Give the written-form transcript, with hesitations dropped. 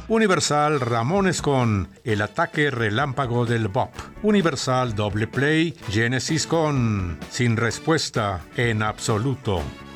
Universal Ramones con El ataque relámpago del Bop. Universal Doble Play Genesis con Sin respuesta en absoluto.